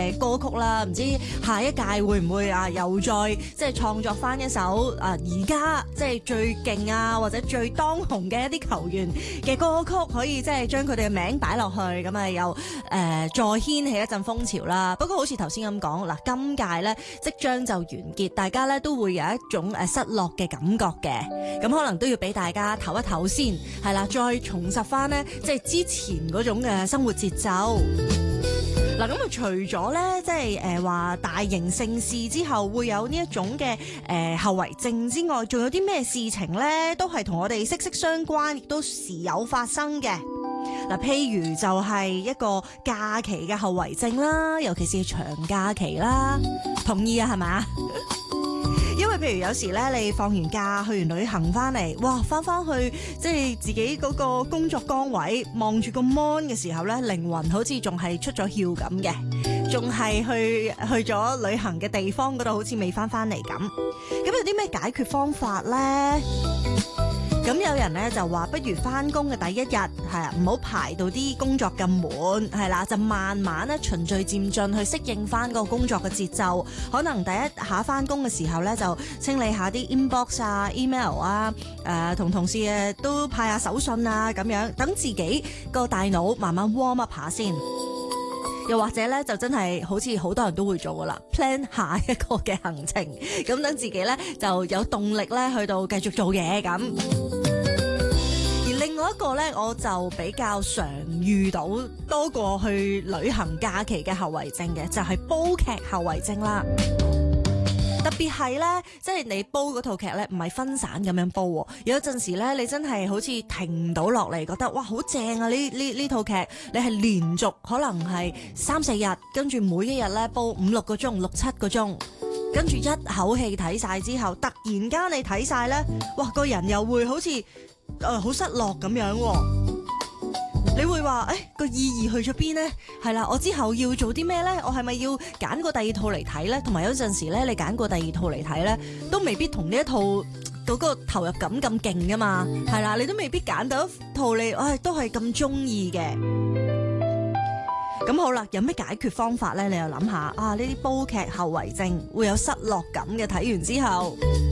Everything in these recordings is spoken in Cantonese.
嘅歌曲啦，唔知下一屆會唔會又再即係創作翻一首而家即係最勁或者最當紅嘅一啲球員嘅歌曲，可以即係將佢哋嘅名擺落去，咁又再掀起一陣風潮啦。不過好似頭先咁講嗱，今屆咧即將就完結，大家咧都會有一種失落嘅感覺嘅，咁可能都要俾大家唞一唞先，係啦，再重拾翻呢，即係之前嗰種嘅生活節奏。嗱，咁除咗咧，即係話大型盛事之後會有呢一種嘅後遺症之外，仲有啲咩事情咧，都係同我哋息息相關，亦都時有發生嘅。嗱，譬如就係一個假期嘅後遺症啦，尤其是長假期啦，同意啊，係咪啊？因為譬如有時咧，你放完假去完旅行翻嚟，哇，翻去即係自己嗰個工作崗位，望住個 mon 嘅時候咧，靈魂好似仲係出咗竅咁嘅，仲係去咗旅行嘅地方嗰度，好似未翻嚟咁。咁有啲咩解決方法咧？咁有人咧就話，不如翻工嘅第一日係啊，唔好排到啲工作咁滿，係啦，就慢慢咧循序漸進去適應翻個工作嘅節奏。可能第一下翻工嘅時候咧，就清理下啲 inbox 啊、email 啊，同同事都派下手信啊，咁樣等自己個大腦慢慢 warm up 下先。又或者咧，就真係好似好多人都會做噶啦 ，plan 下一個嘅行程，咁等自己咧就有動力咧去到繼續做嘢咁。而另外一個咧，我就比較常遇到多過去旅行假期嘅後遺症嘅，就係煲劇後遺症啦。特別係咧，即係你煲嗰套劇咧，唔係分散咁樣煲，有陣時咧，你真係好似停唔到落嚟，覺得哇好正啊！呢套劇，你係連續可能係3-4日，跟住每一日咧煲5-6個鐘、6-7個鐘，跟住一口氣睇晒之後，突然間你睇晒咧，哇個人又會好似好失落咁樣。你會話個意義去咗邊呢？係啦，我之後要做啲咩呢？我係咪要揀個第二套嚟睇呢？同埋有陣時咧，你揀個第二套嚟睇呢，都未必同呢一套嗰個投入感咁勁噶嘛。係啦，你都未必揀到一套你都係咁中意嘅。咁好啦，有咩解決方法呢？你又諗下呢啲煲劇後遺症會有失落感嘅，睇完之後。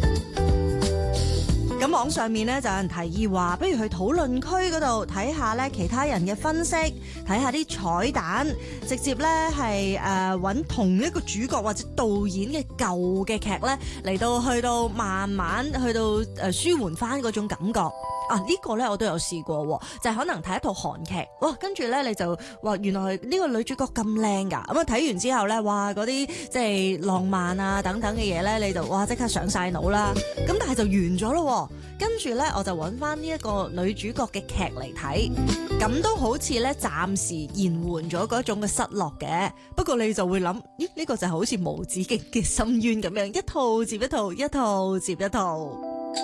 咁網上面咧就有人提議話，不如去討論區嗰度睇下咧其他人嘅分析，睇下啲彩蛋，直接咧係揾同一個主角或者導演嘅舊嘅劇咧嚟到去到慢慢去到舒緩翻嗰種感覺。呢個咧我都有試過，就係可能睇一套韓劇，哇，跟住咧你就話原來呢個女主角咁靚噶，咁睇完之後咧，哇嗰啲即係浪漫啊等等嘅嘢咧，你就哇即刻上晒腦啦，咁但係就完咗咯，跟住咧我就揾翻呢一個女主角嘅劇嚟睇，咁都好似咧暫時延緩咗嗰種嘅失落嘅，不過你就會諗，咦呢個就係好似無止境嘅深淵咁樣，一套接一套，一套接一套。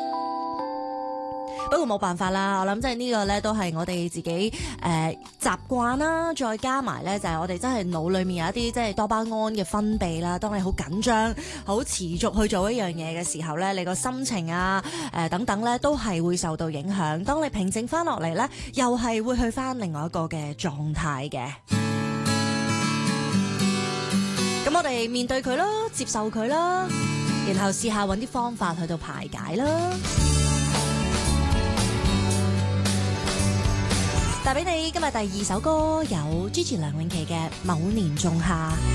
不過冇辦法啦，我諗即係呢個咧都係我哋自己習慣啦，再加埋咧就係我哋真係腦裏面有一啲即係多巴胺嘅分泌啦。當你好緊張、好持續去做一樣嘢嘅時候咧，你個心情等等咧都係會受到影響。當你平靜翻落嚟咧，又係會去翻另外一個嘅狀態嘅。咁我哋面對佢啦，接受佢啦，然後試下揾啲方法去到排解啦。帶俾你今日第2首歌，有 Gigi 梁詠琪嘅《某年仲夏》。